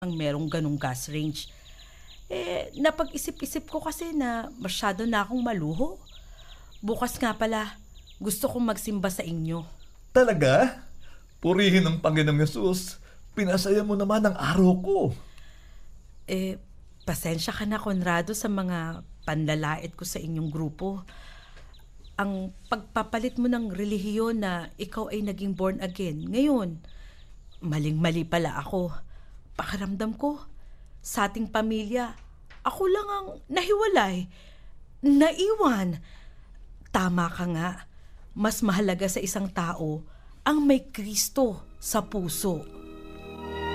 ang merong ganong gas range. Napag-isip-isip ko kasi na masyado na akong maluho. Bukas nga pala, gusto kong magsimba sa inyo. Talaga? Purihin ang Panginoong Yesus. Pinasaya mo naman ang araw ko. Eh, Pasensya ka na, Conrado, sa mga panlalait ko sa inyong grupo. Ang pagpapalit mo ng relihiyon na ikaw ay naging born again, ngayon, maling-mali pala ako. Pakiramdam ko, sa ating pamilya, ako lang ang nahiwalay, naiwan. Tama ka nga, mas mahalaga sa isang tao ang may Kristo sa puso.